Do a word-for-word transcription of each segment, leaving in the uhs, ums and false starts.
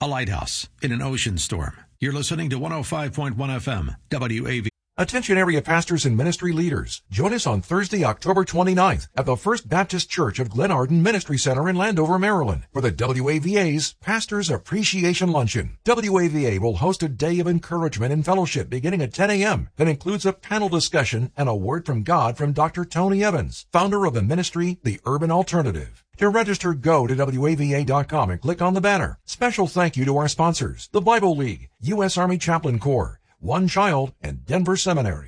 a lighthouse in an ocean storm. You're listening to one oh five point one F M, W A V. Attention area pastors and ministry leaders. Join us on Thursday, October twenty-ninth at the First Baptist Church of Glen Arden Ministry Center in Landover, Maryland for the W A V A's Pastors Appreciation Luncheon. W A V A will host a day of encouragement and fellowship beginning at ten a.m. that includes a panel discussion and a word from God from Doctor Tony Evans, founder of the ministry, The Urban Alternative. To register, go to W A V A dot com and click on the banner. Special thank you to our sponsors, the Bible League, U S Army Chaplain Corps, One Child, and Denver Seminary.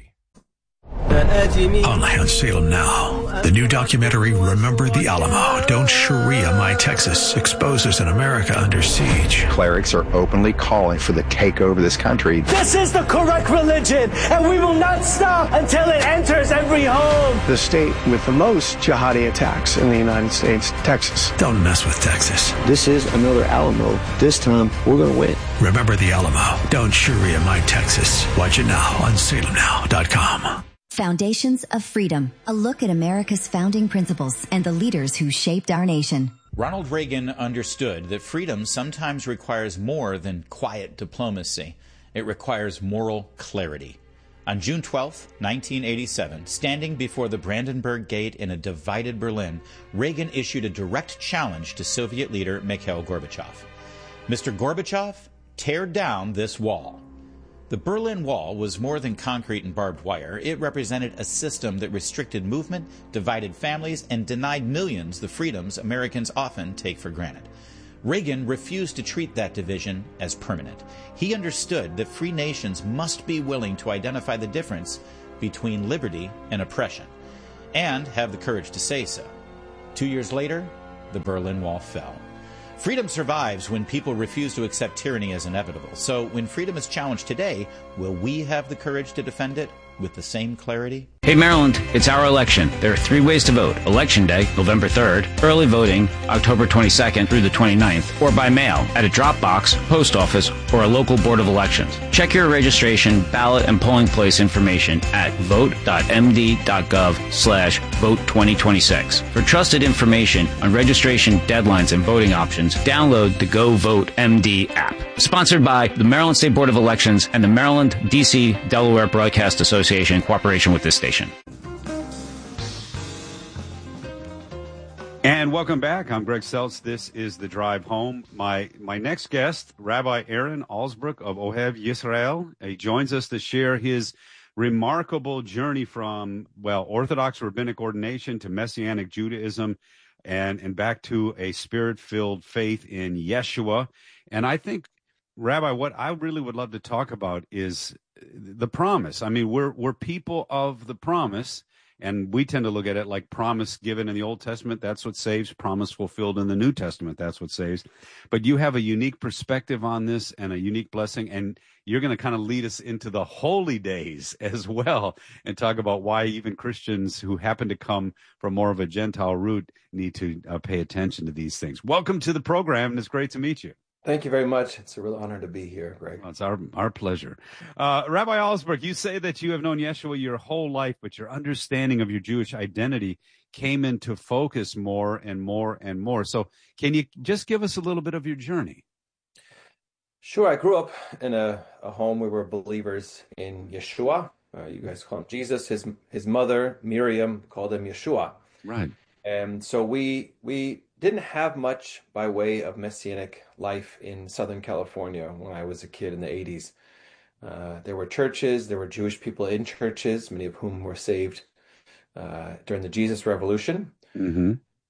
Only on Salem Now. The new documentary, Remember the Alamo, Don't Sharia My Texas, exposes an America under siege. Clerics are openly calling for the takeover of this country. This is the correct religion, and we will not stop until it enters every home. The state with the most jihadi attacks in the United States, Texas. Don't mess with Texas. This is another Alamo. This time, we're going to win. Remember the Alamo, Don't Sharia My Texas. Watch it now on Salem Now dot com. Foundations of Freedom, a look at America's founding principles and the leaders who shaped our nation. Ronald Reagan understood that freedom sometimes requires more than quiet diplomacy. It requires moral clarity. On June twelfth, nineteen eighty-seven, standing before the Brandenburg Gate in a divided Berlin, Reagan issued a direct challenge to Soviet leader Mikhail Gorbachev. Mister Gorbachev, tear down this wall. The Berlin Wall was more than concrete and barbed wire. It represented a system that restricted movement, divided families, and denied millions the freedoms Americans often take for granted. Reagan refused to treat that division as permanent. He understood that free nations must be willing to identify the difference between liberty and oppression, and have the courage to say so. Two years later, the Berlin Wall fell. Freedom survives when people refuse to accept tyranny as inevitable. So when freedom is challenged today, will we have the courage to defend it with the same clarity? Hey Maryland, it's our election. There are three ways to vote. Election Day, November third, early voting, October twenty-second through the twenty-ninth, or by mail at a drop box, post office, or a local board of elections. Check your registration, ballot, and polling place information at vote.md.gov slash vote 2026. For trusted information on registration deadlines and voting options, download the Go Vote M D app. Sponsored by the Maryland State Board of Elections and the Maryland, D C, Delaware Broadcast Association in cooperation with this station. And welcome back. I'm Greg Seltz. This is The Drive Home. My my next guest, Rabbi Aaron Alsbrook of Ohev Yisrael. He joins us to share his remarkable journey from, well, Orthodox rabbinic ordination to Messianic Judaism and, and back to a spirit-filled faith in Yeshua. And I think, Rabbi, what I really would love to talk about is the promise. I mean, we're we're people of the promise, and we tend to look at it like promise given in the Old Testament, that's what saves. Promise fulfilled in the New Testament, that's what saves. But you have a unique perspective on this and a unique blessing, and you're going to kind of lead us into the holy days as well and talk about why even Christians who happen to come from more of a Gentile root need to uh, pay attention to these things. Welcome to the program, and it's great to meet you. Thank you very much. It's a real honor to be here, Greg. Well, it's our our pleasure. Uh, Rabbi Alsbrook, you say that you have known Yeshua your whole life, but your understanding of your Jewish identity came into focus more and more and more. So can you just give us a little bit of your journey? Sure. I grew up in a, a home where we were believers in Yeshua. Uh, you guys call him Jesus. His his mother, Miriam, called him Yeshua. Right. And so we we didn't have much by way of Messianic life in Southern California when I was a kid in the eighties. Uh, there were churches, there were Jewish people in churches, many of whom were saved uh, during the Jesus Revolution. Mm-hmm.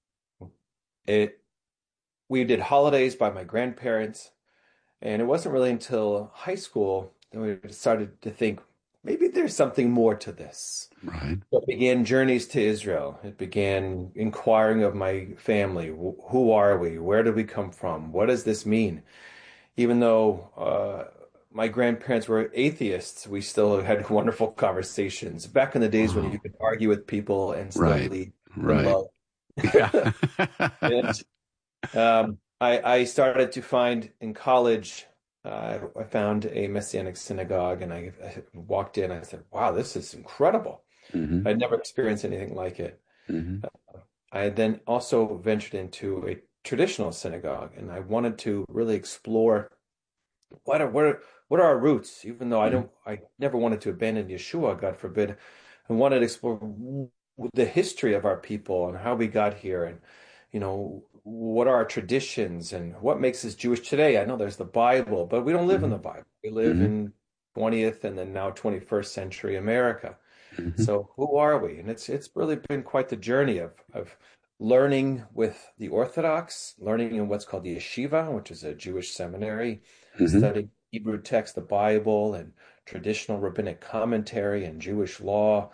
It, we did holidays by my grandparents, and it wasn't really until high school that we started to think, maybe there's something more to this. Right. It began journeys to Israel. It began inquiring of my family. Who are we? Where did we come from? What does this mean? Even though uh, my grandparents were atheists, we still had wonderful conversations. Back in the days wow. when you could argue with people and still right. lead right. in love. Yeah. and, um, I, I started to find in college, uh, I found a Messianic synagogue, and I, I walked in. I said, wow, this is incredible. Mm-hmm. I'd never experienced anything like it. Mm-hmm. Uh, I then also ventured into a traditional synagogue, and I wanted to really explore what are what are, what are our roots? Even though I don't, I never wanted to abandon Yeshua, God forbid, I wanted to explore the history of our people and how we got here, and you know, what are our traditions and what makes us Jewish today. I know there's the Bible, but we don't live mm-hmm. in the Bible. We live mm-hmm. in twentieth and then now twenty-first century America. Mm-hmm. So who are we? And it's it's really been quite the journey of of learning with the Orthodox, learning in what's called the yeshiva, which is a Jewish seminary, mm-hmm. studying Hebrew text, the Bible, and traditional rabbinic commentary and Jewish law,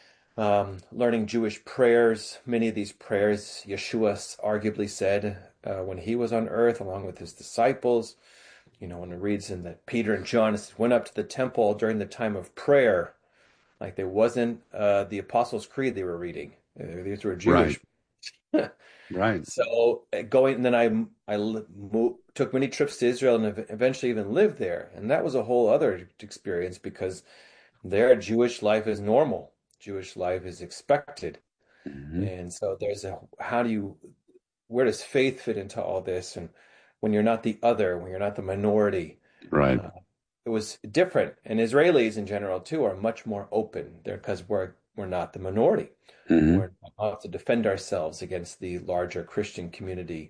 um, learning Jewish prayers. Many of these prayers Yeshua arguably said uh, when he was on earth, along with his disciples. You know, when it reads in that Peter and John went up to the temple during the time of prayer, like there wasn't uh, the Apostles' Creed they were reading. These were Jewish. Right. right. So going, and then I I moved, took many trips to Israel and eventually even lived there. And that was a whole other experience because there Jewish life is normal. Jewish life is expected. Mm-hmm. And so there's a, how do you, where does faith fit into all this? And when you're not the other, when you're not the minority. Right. Uh, it was different. And Israelis in general, too, are much more open there because we're we're not the minority. Mm-hmm. We're not to defend ourselves against the larger Christian community.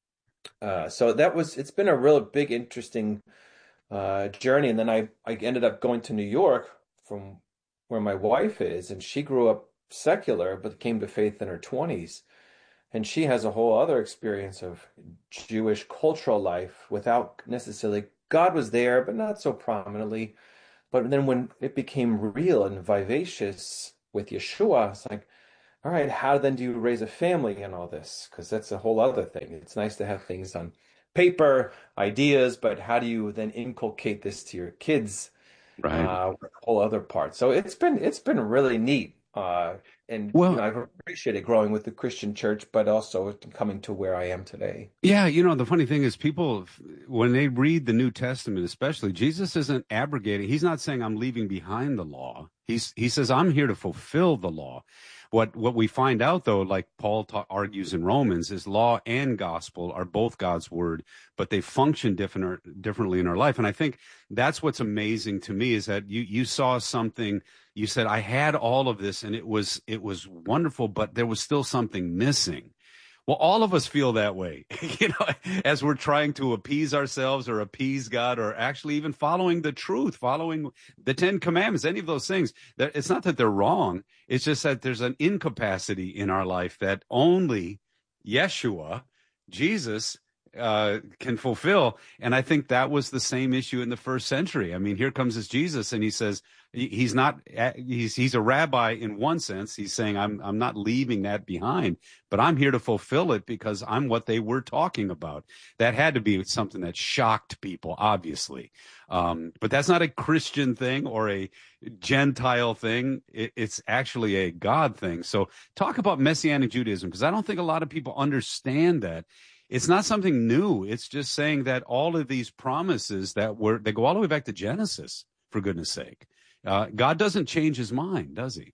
Uh, so that was, it's been a real big, interesting uh, journey. And then I, I ended up going to New York from where my wife is, and she grew up secular, but came to faith in her twenties. And she has a whole other experience of Jewish cultural life without necessarily, God was there, but not so prominently. But then when it became real and vivacious with Yeshua, it's like, all right, how then do you raise a family and all this? Because that's a whole other thing. It's nice to have things on paper, ideas, but how do you then inculcate this to your kids? Right. Uh, a whole other part. So it's been it's been really neat. Uh, and well, you know, I've appreciated growing with the Christian church, but also coming to where I am today. Yeah, you know, the funny thing is people, when they read the New Testament especially, Jesus isn't abrogating. He's not saying I'm leaving behind the law. He's He says I'm here to fulfill the law. What what we find out, though, like Paul ta- argues in Romans, is law and gospel are both God's word, but they function different, differently in our life. And I think that's what's amazing to me is that you you saw something, you said, I had all of this and it was it was wonderful, but there was still something missing. Well, all of us feel that way, you know, as we're trying to appease ourselves or appease God or actually even following the truth, following the Ten Commandments, any of those things. It's not that they're wrong. It's just that there's an incapacity in our life that only Yeshua, Jesus, uh, can fulfill. And I think that was the same issue in the first century. I mean, here comes this Jesus and he says, he's not, he's, he's a rabbi in one sense. He's saying, I'm, I'm not leaving that behind, but I'm here to fulfill it because I'm what they were talking about. That had to be something that shocked people, obviously. Um, but that's not a Christian thing or a Gentile thing. It, it's actually a God thing. So talk about Messianic Judaism, because I don't think a lot of people understand that. It's not something new. It's just saying that all of these promises that were, they go all the way back to Genesis, for goodness sake. Uh, God doesn't change his mind, does he?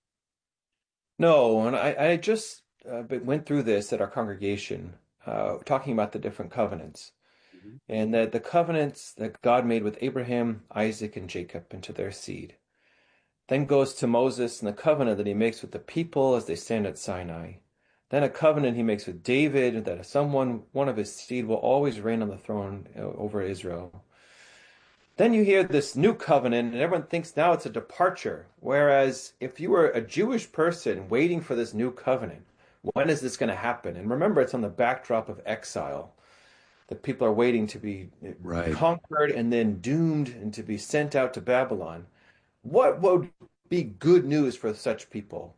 No, and I, I just uh, went through this at our congregation, uh, talking about the different covenants. Mm-hmm. And that the covenants that God made with Abraham, Isaac, and Jacob and to their seed. Then goes to Moses and the covenant that he makes with the people as they stand at Sinai. Then a covenant he makes with David that someone, one of his seed, will always reign on the throne over Israel. Then you hear this new covenant, and everyone thinks now it's a departure. Whereas if you were a Jewish person waiting for this new covenant, when is this going to happen? And remember, it's on the backdrop of exile. The people are waiting to be right. conquered and then doomed and to be sent out to Babylon. What would be good news for such people?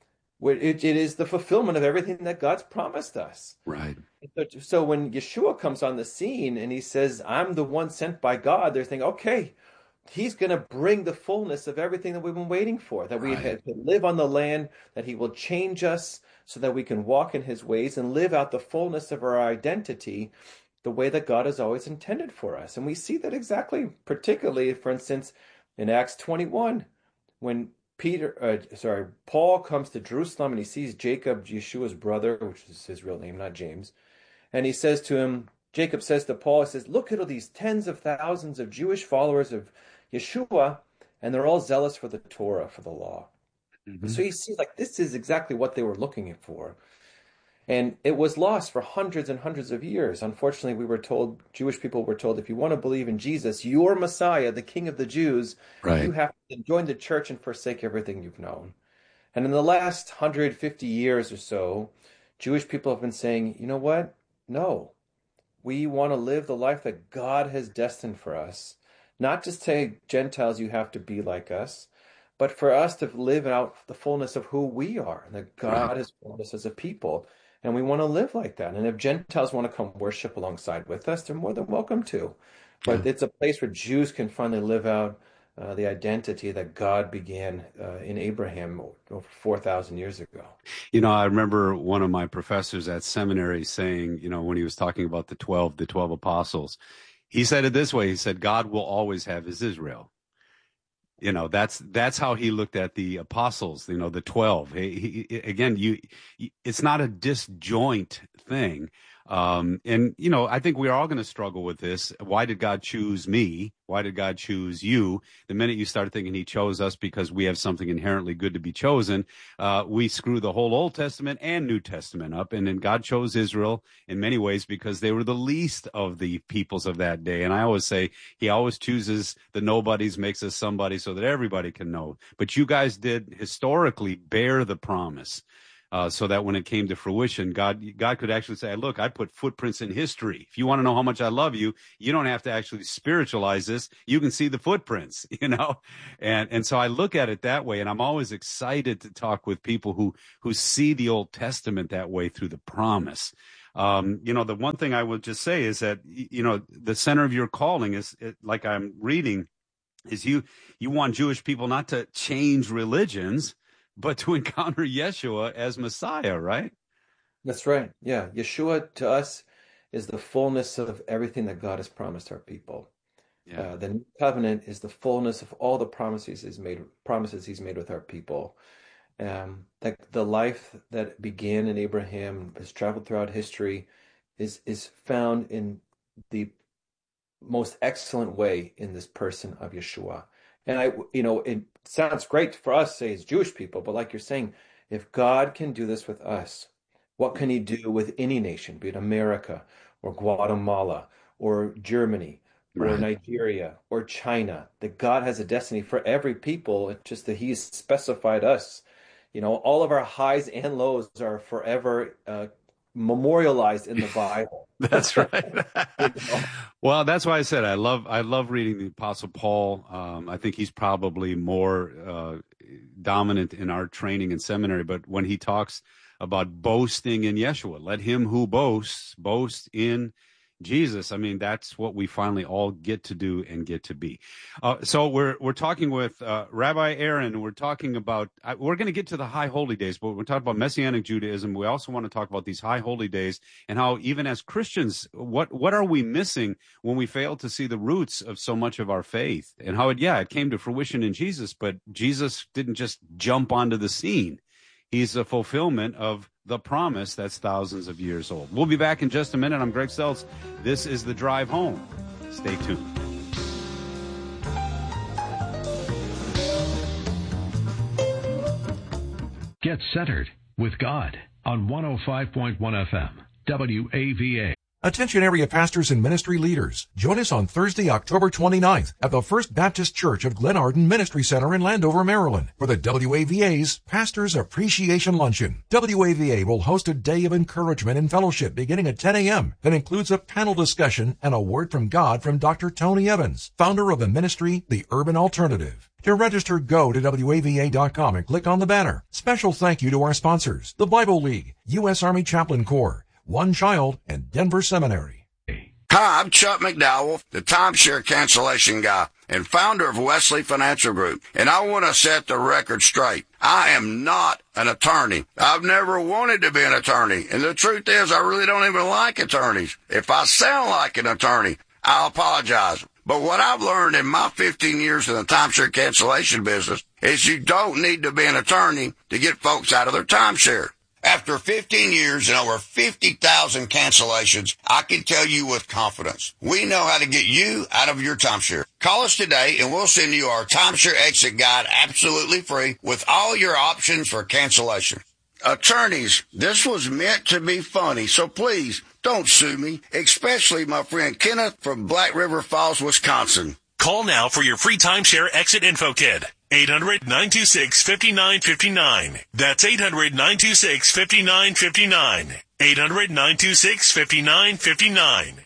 It, it is the fulfillment of everything that God's promised us. Right. So, so when Yeshua comes on the scene and he says, I'm the one sent by God, they're thinking, okay, he's going to bring the fullness of everything that we've been waiting for, that we right. have to live on the land, that he will change us so that we can walk in his ways and live out the fullness of our identity the way that God has always intended for us. And we see that exactly, particularly, for instance, in Acts twenty-one, when Peter, uh, sorry, Paul comes to Jerusalem and he sees Jacob, Yeshua's brother, which is his real name, not James. And he says to him, Jacob says to Paul, he says, look at all these tens of thousands of Jewish followers of Yeshua, and they're all zealous for the Torah, for the law. Mm-hmm. So you see, like, this is exactly what they were looking for. And it was lost for hundreds and hundreds of years. Unfortunately, we were told, Jewish people were told, if you want to believe in Jesus, your Messiah, the King of the Jews, right, you have to join the church and forsake everything you've known. And in the last one hundred fifty years or so, Jewish people have been saying, you know what? No, we want to live the life that God has destined for us. Not just say, Gentiles, you have to be like us, but for us to live out the fullness of who we are, and that God right. has formed us as a people. And we want to live like that. And if Gentiles want to come worship alongside with us, they're more than welcome to. But yeah. it's a place where Jews can finally live out uh, the identity that God began uh, in Abraham over four thousand years ago. You know, I remember one of my professors at seminary saying, you know, when he was talking about the twelve, the twelve apostles, he said it this way. He said, God will always have his Israel. You know, that's that's how he looked at the apostles, you know, the twelve. He, he, again, you, it's not a disjoint thing. Um, and, you know, I think we're all going to struggle with this. Why did God choose me? Why did God choose you? The minute you start thinking he chose us because we have something inherently good to be chosen, uh, we screw the whole Old Testament and New Testament up. And then God chose Israel in many ways because they were the least of the peoples of that day. And I always say he always chooses the nobodies, makes us somebody so that everybody can know. But you guys did historically bear the promise. Uh, so that when it came to fruition, God God could actually say, look, I put footprints in history. If you want to know how much I love you, you don't have to actually spiritualize this. You can see the footprints, you know? And and so I look at it that way, and I'm always excited to talk with people who who see the Old Testament that way through the promise. Um, you know, the one thing I would just say is that, you know, the center of your calling is, it, like I'm reading, is you you want Jewish people not to change religions, but to encounter Yeshua as Messiah, right? That's right. Yeah. Yeshua to us is the fullness of everything that God has promised our people. Yeah. Uh, the new covenant is the fullness of all the promises he's made, promises he's made with our people. Um, that the life that began in Abraham, has traveled throughout history, is is found in the most excellent way in this person of Yeshua. And I, you know, it sounds great for us, say, as Jewish people, but like you're saying, if God can do this with us, what can he do with any nation, be it America or Guatemala or Germany or right. Nigeria or China? That God has a destiny for every people. It's just that he's specified us. You know, all of our highs and lows are forever uh, memorialized in the Bible. That's right. You know? Well, that's why I said I love I love reading the Apostle Paul. Um, I think he's probably more uh, dominant in our training in seminary. But when he talks about boasting in Yeshua, let him who boasts boast in Jesus. I mean, that's what we finally all get to do and get to be. Uh, so we're we're talking with uh, Rabbi Aaron. We're talking about, uh, we're going to get to the high holy days, but we're talking about Messianic Judaism. We also want to talk about these high holy days and how even as Christians, what what are we missing when we fail to see the roots of so much of our faith? And how it, yeah, it came to fruition in Jesus, but Jesus didn't just jump onto the scene. He's a fulfillment of the promise that's thousands of years old. We'll be back in just a minute. I'm Greg Seltz. This is The Drive Home. Stay tuned. Get centered with God on one oh five point one F M, W A V A. Attention area pastors and ministry leaders. Join us on Thursday, October twenty-ninth at the First Baptist Church of Glen Arden Ministry Center in Landover, Maryland for the W A V A's Pastors Appreciation Luncheon. W A V A will host a day of encouragement and fellowship beginning at ten a.m. that includes a panel discussion and a word from God from Doctor Tony Evans, founder of the ministry, The Urban Alternative. To register, go to W A V A dot com and click on the banner. Special thank you to our sponsors, the Bible League, U S Army Chaplain Corps, One Child, and Denver Seminary. Hi, I'm Chuck McDowell, the timeshare cancellation guy and founder of Wesley Financial Group, and I want to set the record straight. I am not an attorney. I've never wanted to be an attorney, and the truth is I really don't even like attorneys. If I sound like an attorney, I'll apologize. But what I've learned in my fifteen years in the timeshare cancellation business is you don't need to be an attorney to get folks out of their timeshare. After fifteen years and over fifty thousand cancellations, I can tell you with confidence, we know how to get you out of your timeshare. Call us today and we'll send you our timeshare exit guide absolutely free with all your options for cancellation. Attorneys, this was meant to be funny, so please don't sue me, especially my friend Kenneth from Black River Falls, Wisconsin. Call now for your free timeshare exit info kit. eight hundred, nine two six, five nine five nine. That's eight hundred, nine two six, five nine five nine. eight hundred, nine two six, five nine five nine.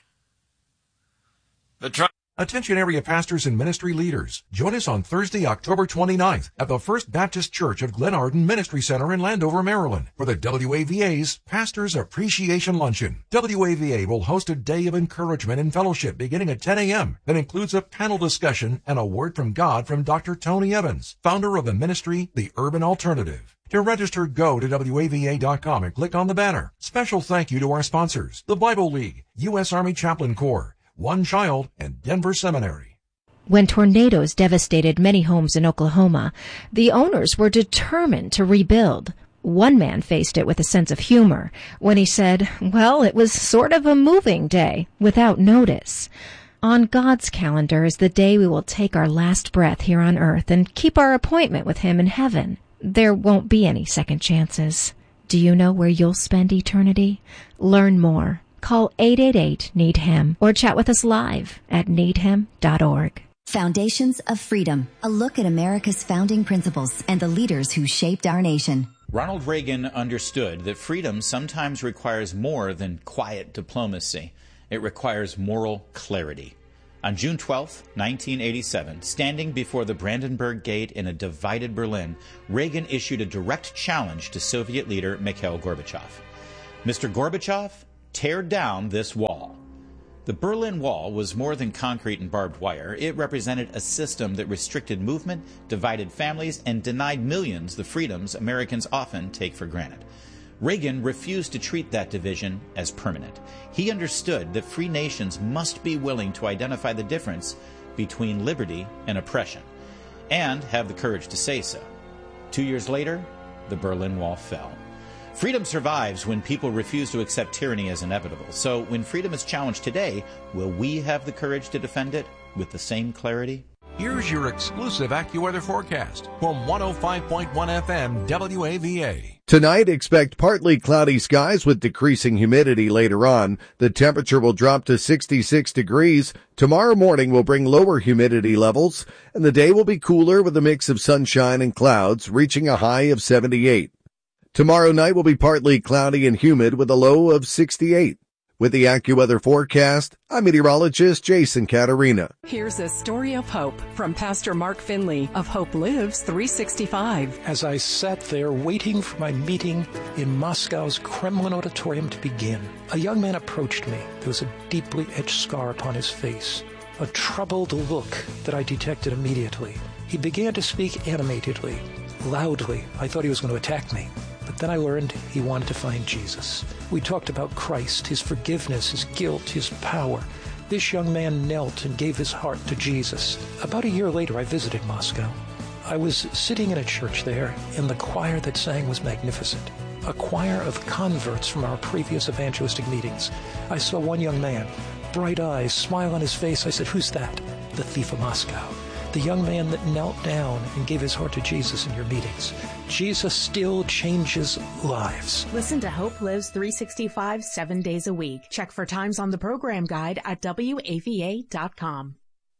The tri- Attention area pastors and ministry leaders. Join us on Thursday, October twenty-ninth at the First Baptist Church of Glen Arden Ministry Center in Landover, Maryland for the W A V A's Pastors Appreciation Luncheon. W A V A will host a day of encouragement and fellowship beginning at ten a.m. that includes a panel discussion and a word from God from Doctor Tony Evans, founder of the ministry, The Urban Alternative. To register, go to W A V A dot com and click on the banner. Special thank you to our sponsors, the Bible League, U S Army Chaplain Corps, One Child, and Denver Seminary. When tornadoes devastated many homes in Oklahoma, the owners were determined to rebuild. One man faced it with a sense of humor when he said, well, it was sort of a moving day without notice. On God's calendar is the day we will take our last breath here on earth and keep our appointment with Him in heaven. There won't be any second chances. Do you know where you'll spend eternity? Learn more. Call eight eight eight, need him or chat with us live at need him dot org. Foundations of Freedom, a look at America's founding principles and the leaders who shaped our nation. Ronald Reagan understood that freedom sometimes requires more than quiet diplomacy. It requires moral clarity. On June twelfth, nineteen eighty-seven, standing before the Brandenburg Gate in a divided Berlin, Reagan issued a direct challenge to Soviet leader Mikhail Gorbachev. Mister Gorbachev, tear down this wall. The Berlin Wall was more than concrete and barbed wire. It represented a system that restricted movement, divided families, and denied millions the freedoms Americans often take for granted. Reagan refused to treat that division as permanent. He understood that free nations must be willing to identify the difference between liberty and oppression, and have the courage to say so. Two years later, the Berlin Wall fell. Freedom survives when people refuse to accept tyranny as inevitable. So when freedom is challenged today, will we have the courage to defend it with the same clarity? Here's your exclusive AccuWeather forecast from one oh five point one F M W A V A. Tonight, expect partly cloudy skies with decreasing humidity later on. The temperature will drop to sixty-six degrees. Tomorrow morning will bring lower humidity levels, and the day will be cooler with a mix of sunshine and clouds, reaching a high of seventy-eight. Tomorrow night will be partly cloudy and humid with a low of sixty-eight. With the AccuWeather forecast, I'm meteorologist Jason Caterina. Here's a story of hope from Pastor Mark Finley of Hope Lives three sixty-five. As I sat there waiting for my meeting in Moscow's Kremlin auditorium to begin, a young man approached me. There was a deeply etched scar upon his face, a troubled look that I detected immediately. He began to speak animatedly, loudly. I thought he was going to attack me. But then I learned he wanted to find Jesus. We talked about Christ, His forgiveness, His guilt, His power. This young man knelt and gave his heart to Jesus. About a year later, I visited Moscow. I was sitting in a church there, and the choir that sang was magnificent. A choir of converts from our previous evangelistic meetings. I saw one young man, bright eyes, smile on his face. I said, "Who's that?" "The thief of Moscow. The young man that knelt down and gave his heart to Jesus in your meetings." Jesus still changes lives. Listen to Hope Lives three sixty-five seven days a week. Check for times on the program guide at W A V A dot com.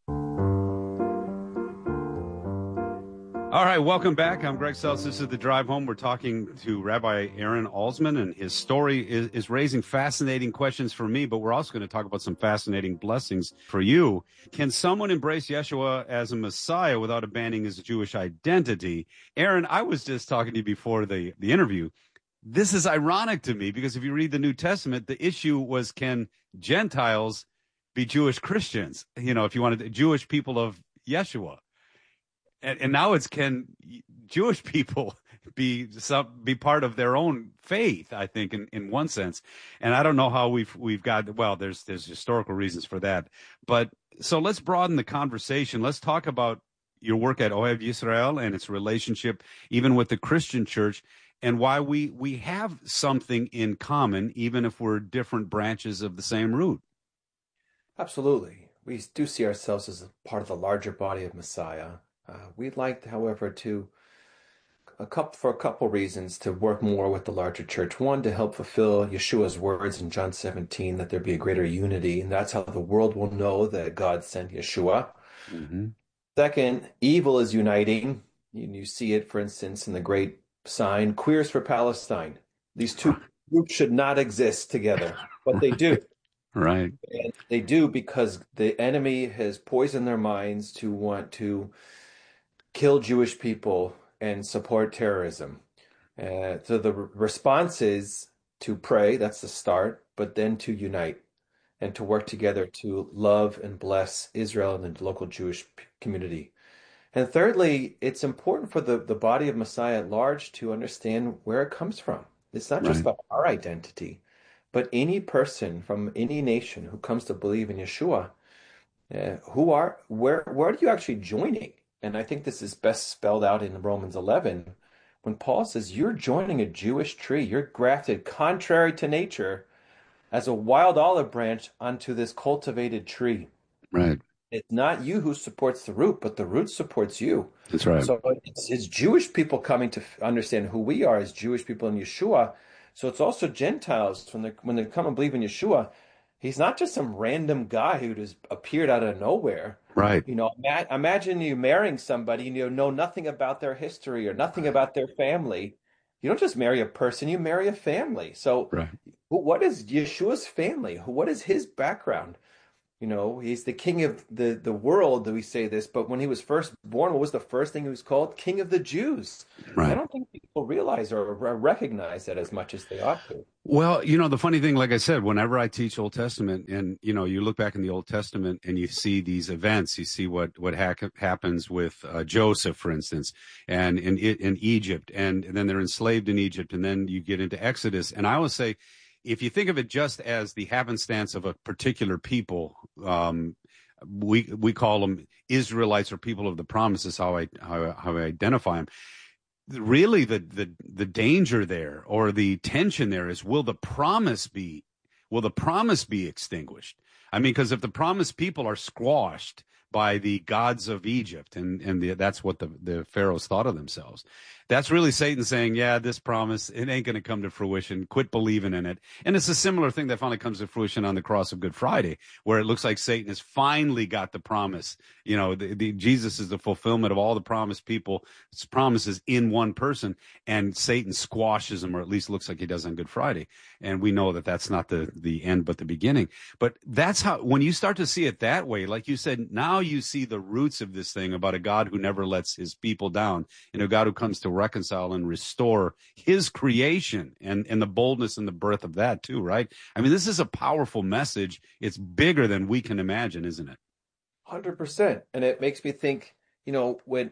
All right, welcome back. I'm Greg Seltz. This is The Drive Home. We're talking to Rabbi Aaron Alsman, and his story is, is raising fascinating questions for me, but we're also going to talk about some fascinating blessings for you. Can someone embrace Yeshua as a Messiah without abandoning his Jewish identity? Aaron, I was just talking to you before the, the interview. This is ironic to me because if you read the New Testament, the issue was, can Gentiles be Jewish Christians? You know, if you wanted Jewish people of Yeshua. And, and now it's, can Jewish people be some, be part of their own faith, I think, in, in one sense. And I don't know how we've we've got, well, there's there's historical reasons for that. But so let's broaden the conversation. Let's talk about your work at Ohev Yisrael and its relationship even with the Christian church. and why we, we have something in common, even if we're different branches of the same root. Absolutely. We do see ourselves as a part of the larger body of Messiah. Uh, we'd like, however, to a couple for a couple reasons to work more with the larger church. One, to help fulfill Yeshua's words in John seventeen, that there be a greater unity, and that's how the world will know that God sent Yeshua. Mm-hmm. Second, evil is uniting. You, you see it, for instance, in the great sign, Queers for Palestine. These two groups should not exist together, but they do. Right. And they do because the enemy has poisoned their minds to want to kill Jewish people and support terrorism. Uh, so the re- response is to pray, that's the start, but then to unite and to work together to love and bless Israel and the local Jewish p- community. And thirdly, it's important for the, the body of Messiah at large to understand where it comes from. It's not just Right. about our identity, but any person from any nation who comes to believe in Yeshua, uh, who are where where are you actually joining? And I think this is best spelled out in Romans eleven, when Paul says you're joining a Jewish tree, you're grafted contrary to nature as a wild olive branch onto this cultivated tree. Right. It's not you who supports the root, but the root supports you. That's right. So it's, it's Jewish people coming to f- understand who we are as Jewish people in Yeshua. So it's also Gentiles when they when they come and believe in Yeshua. He's not just some random guy who just appeared out of nowhere. Right. You know, ima- imagine you marrying somebody and you know nothing about their history or nothing about their family. You don't just marry a person; you marry a family. So, Right. wh- what is Yeshua's family? What is his background? You know, he's the king of the, the world, we say this, but when he was first born, what was the first thing he was called? King of the Jews. Right. I don't think people realize or re- recognize that as much as they ought to. Well, you know, the funny thing, like I said, whenever I teach Old Testament and, you know, you look back in the Old Testament and you see these events, you see what, what ha- happens with uh, Joseph, for instance, and in, in Egypt, and, and then they're enslaved in Egypt, and then you get into Exodus. And I always say, if you think of it just as the happenstance of a particular people, um, we we call them Israelites or people of the promise is how I how, how I identify them. Really, the the the danger there or the tension there is: will the promise be will the promise be extinguished? I mean, because if the promised people are squashed by the gods of Egypt, and and the, that's what the the pharaohs thought of themselves. That's really Satan saying, yeah, this promise, it ain't going to come to fruition. Quit believing in it. And it's a similar thing that finally comes to fruition on the cross of Good Friday, where it looks like Satan has finally got the promise. You know, the, the, Jesus is the fulfillment of all the promised people's promises in one person, and Satan squashes them, or at least looks like he does on Good Friday. And we know that that's not the, the end, but the beginning. But that's how, when you start to see it that way, like you said, now you see the roots of this thing about a God who never lets his people down, and a God who comes to reconcile and restore his creation, and, and the boldness and the birth of that too, right? I mean, this is a powerful message. It's bigger than we can imagine, isn't it? one hundred percent. And it makes me think, you know, when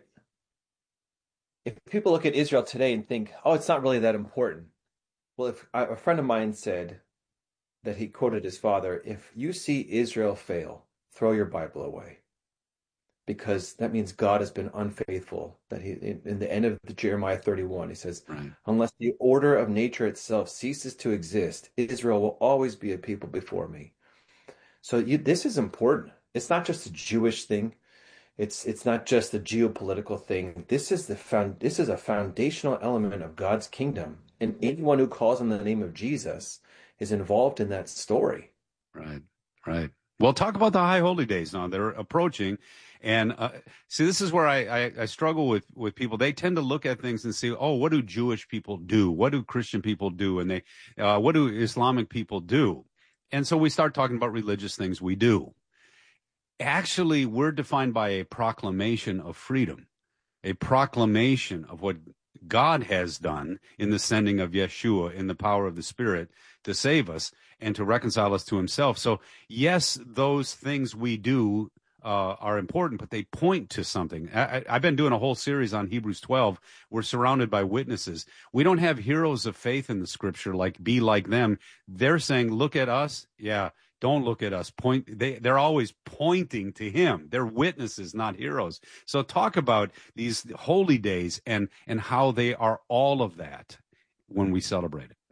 if people look at Israel today and think, oh, it's not really that important. Well, if a friend of mine said that he quoted his father, if you see Israel fail, throw your Bible away. Because that means God has been unfaithful. That he, in, in the end of the Jeremiah thirty-one, he says, right. Unless the order of nature itself ceases to exist, Israel will always be a people before me. So you, this is important. It's not just a Jewish thing. It's it's not just a geopolitical thing. This is the found. This is a foundational element of God's kingdom, and anyone who calls on the name of Jesus is involved in that story. Right, right. Well, talk about the high holy days now. They're approaching. And uh, see, this is where I, I, I struggle with, with people. They tend to look at things and say, oh, what do Jewish people do? What do Christian people do? And they, uh, what do Islamic people do? And so we start talking about religious things we do. Actually, we're defined by a proclamation of freedom, a proclamation of what God has done in the sending of Yeshua, in the power of the Spirit to save us and to reconcile us to himself. So yes, those things we do Uh, are important, but they point to something. I, I've been doing a whole series on Hebrews twelve. We're surrounded by witnesses. We don't have heroes of faith in the scripture, like be like them. They're saying, look at us. Yeah, don't look at us. Point. They, they're always pointing to him. They're witnesses, not heroes. So talk about these holy days and, and how they are all of that. when we celebrate it?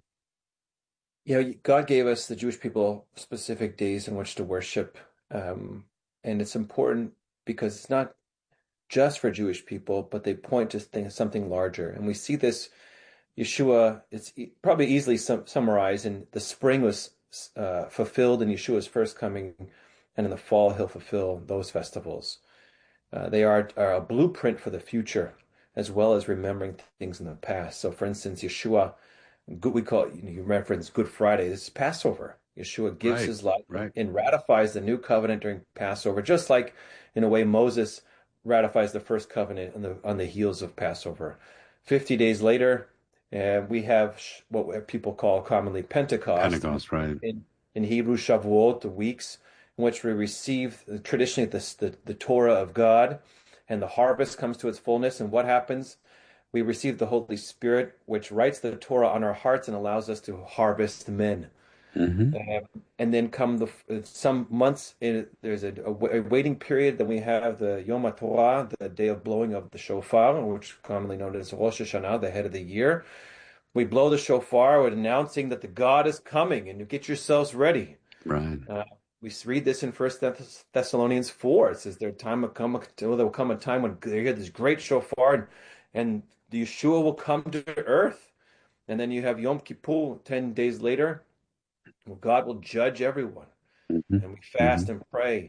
You know, God gave us, the Jewish people, specific days in which to worship. Um, and it's important because it's not just for Jewish people, but they point to things, something larger. And we see this, Yeshua, it's e- probably easily sum- summarized in the spring was uh, fulfilled in Yeshua's first coming, and in the fall he'll fulfill those festivals. Uh, they are, are a blueprint for the future, as well as remembering things in the past. So, for instance, Yeshua, good, we call it, you know, you reference Good Friday. This is Passover. Yeshua gives Right, his life right. and ratifies the new covenant during Passover, just like, in a way, Moses ratifies the first covenant on the on the heels of Passover. Fifty days later, uh, we have what people call commonly Pentecost. Pentecost, right. In, in Hebrew, Shavuot, the weeks in which we receive traditionally the, the, the Torah of God, and the harvest comes to its fullness. And what happens? We receive the Holy Spirit, which writes the Torah on our hearts and allows us to harvest men. Mm-hmm. Um, and then come the some months in, there's a, a waiting period. Then we have the Yom HaTorah, the day of blowing of the shofar, which is commonly known as Rosh Hashanah, the head of the year. We blow the shofar, we're announcing that the God is coming, and you get yourselves ready. Right. Uh, we read this in First Thessalonians four. It says there time will come, there will come a time when they hear this great shofar, and, and the Yeshua will come to earth. And then you have Yom Kippur ten days later. Well, God will judge everyone, mm-hmm. and we fast mm-hmm. and pray.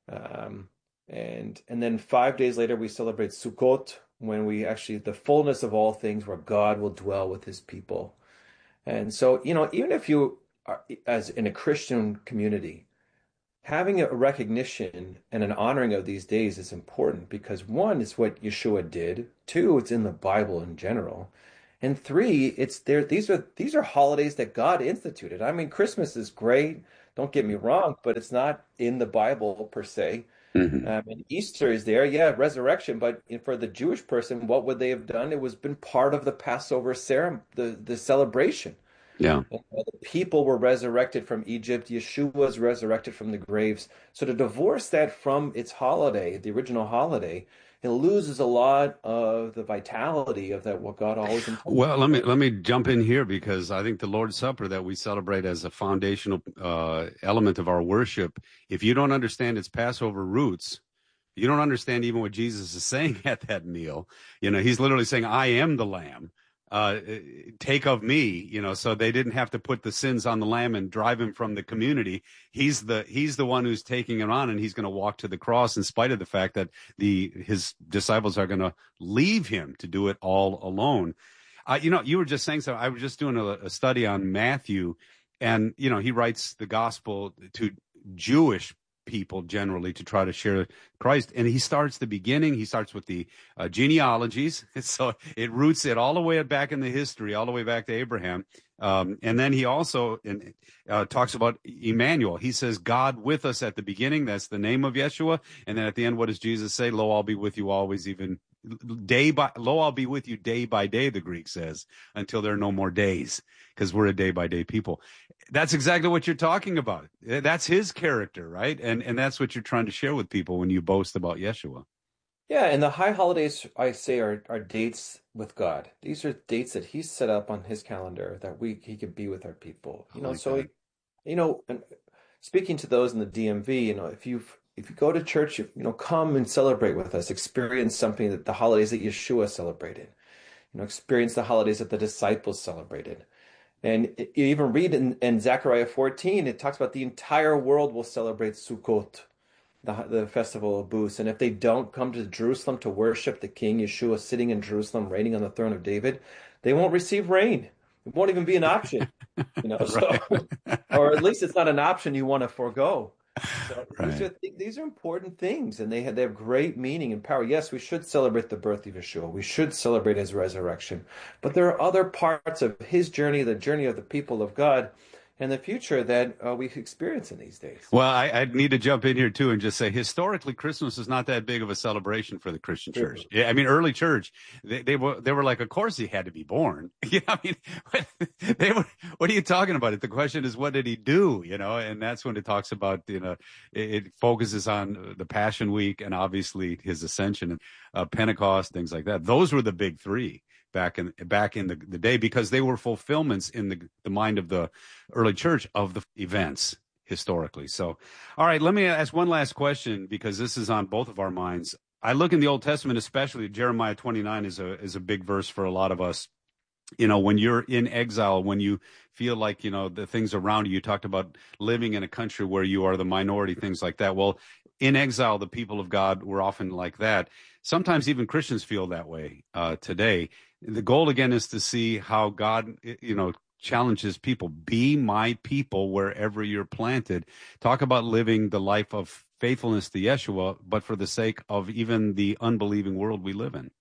Um, and and then five days later, we celebrate Sukkot, when we actually, the fullness of all things, where God will dwell with his people. And so, you know, even if you are, as in a Christian community, having a recognition and an honoring of these days is important, because one, it's what Yeshua did. Two, it's in the Bible in general. And three, it's there. These are these are holidays that God instituted. I mean, Christmas is great. Don't get me wrong, but it's not in the Bible per se. Mm-hmm. Um, and Easter is there, yeah, resurrection. But for the Jewish person, what would they have done? It was been part of the Passover ceremony, the the celebration. Yeah, and the people were resurrected from Egypt. Yeshua was resurrected from the graves. So to divorce that from its holiday, the original holiday, it loses a lot of the vitality of that, what God always intended. Well, let me let me jump in here, because I think the Lord's Supper that we celebrate as a foundational uh, element of our worship, if you don't understand its Passover roots, you don't understand even what Jesus is saying at that meal. You know, he's literally saying, I am the Lamb. Uh, take of me, you know, so they didn't have to put the sins on the lamb and drive him from the community. He's the, he's the one who's taking it on, and he's going to walk to the cross in spite of the fact that the, his disciples are going to leave him to do it all alone. Uh, you know, you were just saying so. I was just doing a, a study on Matthew, and, you know, he writes the gospel to Jewish people generally to try to share Christ. And he starts the beginning. He starts with the uh, genealogies. So it roots it all the way back in the history, all the way back to Abraham. Um, and then he also in, uh, talks about Emmanuel. He says, God with us at the beginning. That's the name of Yeshua. And then at the end, what does Jesus say? Lo, I'll be with you always, even day by, lo, I'll be with you day by day, the Greek says, until there are no more days, because we're a day by day people. That's exactly what you're talking about. That's his character, right? And and that's what you're trying to share with people when you boast about Yeshua. Yeah, and the high holidays, I say, are, are dates with God. These are dates that he's set up on his calendar that we he could be with our people. You know, like so, that. you know, and speaking to those in the D M V, you know, if you if you go to church, you know, come and celebrate with us, experience something that the holidays that Yeshua celebrated, you know, experience the holidays that the disciples celebrated. And you even read in, in Zechariah fourteen, it talks about the entire world will celebrate Sukkot, the, the festival of booths. And if they don't come to Jerusalem to worship the King, Yeshua sitting in Jerusalem, reigning on the throne of David, they won't receive rain. It won't even be an option, you know. So, or at least it's not an option you want to forego. So right. these, are, these are important things, and they have, they have great meaning and power. Yes, we should celebrate the birth of Yeshua. We should celebrate his resurrection. But there are other parts of his journey, the journey of the people of God, and the future that uh, we experience in these days. Well, I, I need to jump in here, too, and just say, historically, Christmas is not that big of a celebration for the Christian church. Sure. Yeah, I mean, early church, they, they were they were like, of course he had to be born. You know, I mean, they were, what are you talking about? The question is, what did he do? You know, and that's when it talks about, you know, it, it focuses on the Passion Week and obviously his ascension and uh, Pentecost, things like that. Those were the big three. back in back in the, the day, because they were fulfillments in the, the mind of the early church of the events historically. So, all right, let me ask one last question, because this is on both of our minds. I look in the Old Testament, especially Jeremiah twenty-nine is a is a big verse for a lot of us. You know, when you're in exile, when you feel like, you know, the things around you, you talked about living in a country where you are the minority, things like that. Well, in exile, the people of God were often like that. Sometimes even Christians feel that way uh, today. The goal, again, is to see how God, you know, challenges people. Be my people wherever you're planted. Talk about living the life of faithfulness to Yeshua, but for the sake of even the unbelieving world we live in.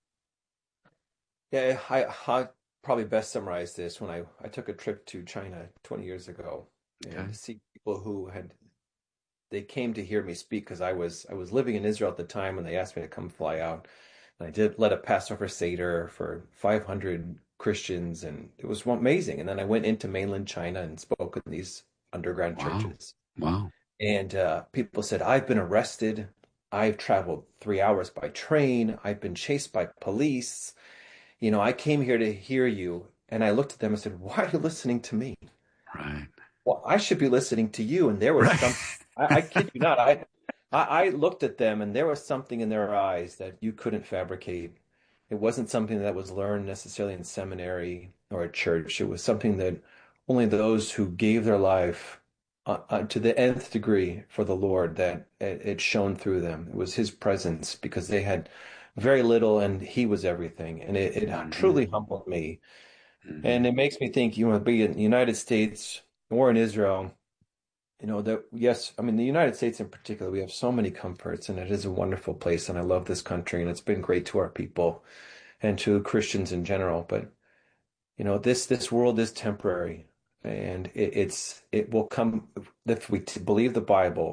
Yeah, I, I probably best summarize this when I, I took a trip to China twenty years ago, and okay. to see people who had, they came to hear me speak, because I was I was living in Israel at the time, and they asked me to come fly out. And I did let a Passover Seder for five hundred Christians, and it was amazing. And then I went into mainland China and spoke in these underground wow. churches. Wow. And uh, people said, I've been arrested. I've traveled three hours by train. I've been chased by police. You know, I came here to hear you. And I looked at them and said, why are you listening to me? Right. Well, I should be listening to you. And there was right. some, I, I kid you not, I, I, I looked at them, and there was something in their eyes that you couldn't fabricate. It wasn't something that was learned necessarily in seminary or at church. It was something that only those who gave their life uh, uh, to the nth degree for the Lord, that it, it shone through them. It was his presence, because they had very little and he was everything. And it, it mm-hmm. truly humbled me. Mm-hmm. And it makes me think, you know, be in the United States or in Israel, you know, that, yes, I mean, the United States in particular, we have so many comforts, and it is a wonderful place, and I love this country, and it's been great to our people and to Christians in general. But, you know, this this world is temporary, and it, it's it will come, if we t- believe the Bible,